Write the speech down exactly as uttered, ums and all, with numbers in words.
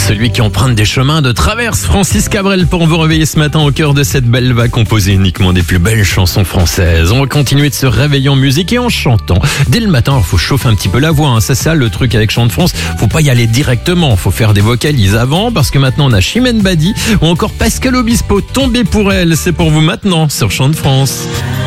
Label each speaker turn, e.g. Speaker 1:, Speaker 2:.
Speaker 1: celui qui emprunte des chemins de traverse. Francis Cabrel pour vous réveiller ce matin au cœur de cette belle vague composée uniquement des plus belles chansons françaises. On va continuer de se réveiller en musique et en chantant. Dès le matin, il faut chauffer un petit peu la voix. Hein. C'est ça le truc avec Chant de France. Faut pas y aller directement. Faut faire des vocalises avant parce que maintenant on a Chimène Badi ou encore Pascal Obispo. Tombé pour elle. C'est pour vous maintenant sur Chant de France.